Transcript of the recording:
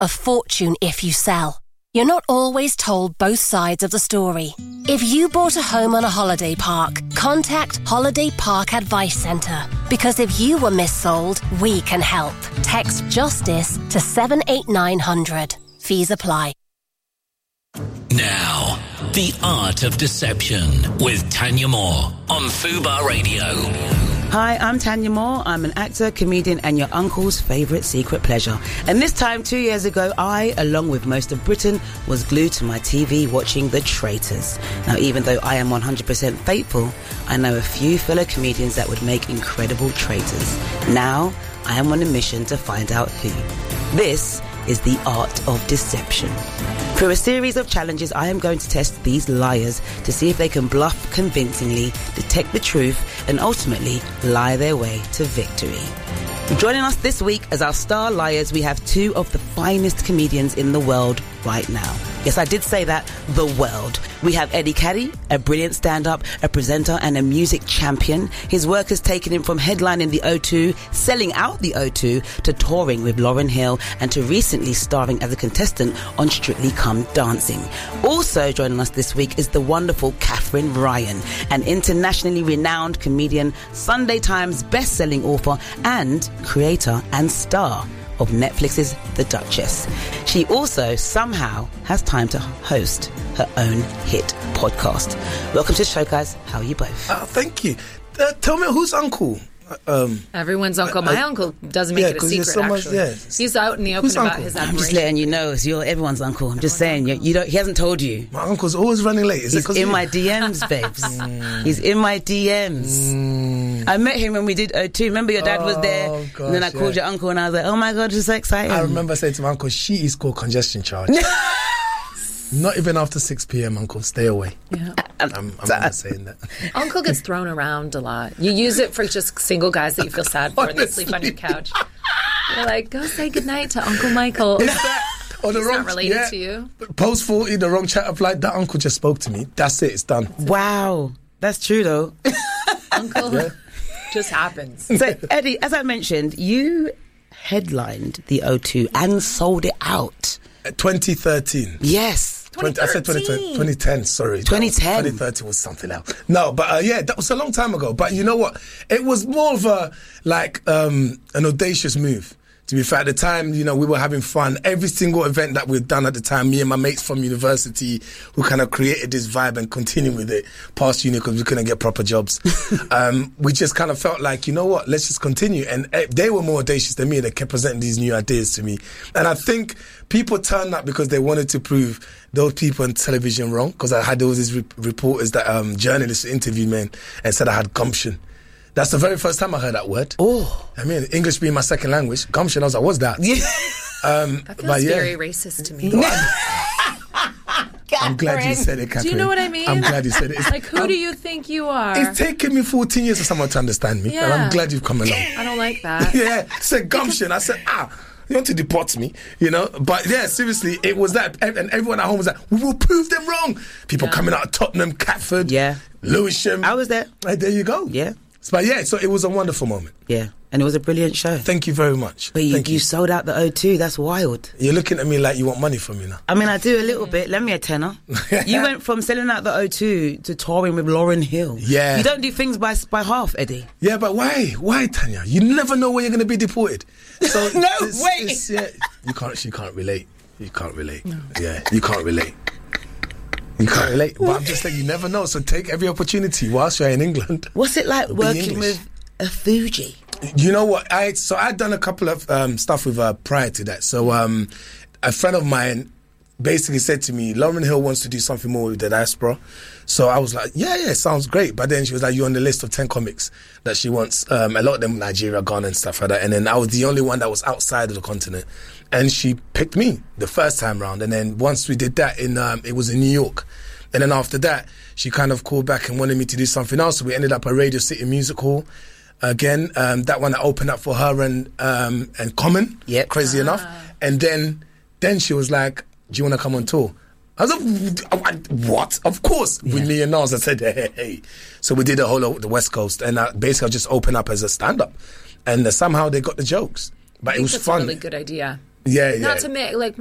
a fortune if you sell. You're not always told both sides of the story. If you bought a home on a holiday park, contact Holiday Park Advice Centre. Because if you were missold, we can help. Text JUSTICE to 78900. Fees apply. Now, The Art of Deception with Tanya Moore on Fubar Radio. Hi, I'm Tanya Moore. I'm an actor, comedian, and your uncle's favourite secret pleasure. And this time, 2 years ago, I, along with most of Britain, was glued to my TV watching The Traitors. Now, even though I am 100% faithful, I know a few fellow comedians that would make incredible traitors. Now, I am on a mission to find out who. This is The Art of Deception. Through a series of challenges, I am going to test these liars to see if they can bluff convincingly, detect the truth, and ultimately lie their way to victory. Joining us this week as our star liars, we have two of the finest comedians in the world right now. Yes, I did say that, the world. We have Eddie Caddy, a brilliant stand-up, a presenter and a music champion. His work has taken him from headlining the O2, selling out the O2, to touring with Lauryn Hill and to recently starring as a contestant on Strictly Come Dancing. Also joining us this week is the wonderful Katherine Ryan, an internationally renowned comedian, Sunday Times best-selling author and creator and star of Netflix's The Duchess. She also somehow has time to host her own hit podcast. Welcome to the show, guys. How are you both? Thank you. Tell me, who's uncle? Everyone's uncle. My uncle doesn't make it a secret, actually. He's out in the open about his admiration. I'm just letting you know, you're everyone's uncle. I'm just saying, he hasn't told you. My uncle's always running late. He's in my DMs, babes. He's in my DMs. I met him when we did O2. Remember your dad was there? Gosh, and then I called your uncle and I was like, oh my God, it's so exciting. I remember saying to my uncle, she is called congestion charge. Not even after 6 p.m, uncle. Stay away. Yeah. I'm not saying that. Uncle gets thrown around a lot. You use it for just single guys that you feel sad for and they sleep on your couch. You're like, go say goodnight to Uncle Michael. He's not related to you. Post 40, the wrong chat of like, that uncle just spoke to me. That's it. It's done. Wow. That's true, though. Uncle just happens. So, Eddie, as I mentioned, you headlined the O2 and sold it out. 2013. Yes. I said 2010, sorry. 2010. 2013 was something else. No, but that was a long time ago. But you know what? It was more of an audacious move. To be fair, at the time, we were having fun. Every single event that we'd done at the time, me and my mates from university, who kind of created this vibe and continued with it past uni because we couldn't get proper jobs. We just kind of felt like, you know what, let's just continue. And they were more audacious than me. They kept presenting these new ideas to me. And I think people turned up because they wanted to prove those people on television wrong. Because I had all these reporters that journalists interviewed me and said I had gumption. That's the very first time I heard that word. Oh. I mean, English being my second language, gumption, I was like, what's that? Yeah. That feels very racist to me. I'm glad you said it, Catherine. Do you know what I mean? I'm glad you said it. Like, who do you think you are? It's taken me 14 years for someone to understand me. Yeah. And I'm glad you've come along. I don't like that. Yeah, said gumption. I said, you want to deport me, But yeah, seriously, it was that. And everyone at home was like, we will prove them wrong. People coming out of Tottenham, Catford, Lewisham. I was there. There you go. Yeah. So it was a wonderful moment. Yeah, and it was a brilliant show. Thank you very much. But you sold out the O2, that's wild. You're looking at me like you want money from me now. I mean, I do a little bit. Lend me a tenner. You went from selling out the O2 to touring with Lauryn Hill. Yeah. You don't do things by half, Eddie. Yeah, but why? Why, Tanya? You never know when you're going to be deported. So wait. You can't relate. You can't relate. No. Yeah, you can't relate. You can't relate, but I'm just saying you never know. So take every opportunity whilst you're in England. What's it like working with a Fuji? You know what? I'd done a couple of stuff with her prior to that. So a friend of mine basically said to me, Lauryn Hill wants to do something more with the diaspora. So I was like, yeah, sounds great. But then she was like, you're on the list of 10 comics that she wants. A lot of them Nigeria, Ghana and stuff like that. And then I was the only one that was outside of the continent. And she picked me the first time round. And then once we did that, it was in New York. And then after that, she kind of called back and wanted me to do something else. So we ended up at Radio City Music Hall. Again, that one that opened up for her and Common, crazy enough. And then she was like, do you want to come on tour? I was like, what? Of course. With me and Nas, I said, hey. So we did the whole of the West Coast. And basically I just opened up as a stand-up. And somehow they got the jokes. But it was fun. That's a really good idea. Yeah, Not to make, like,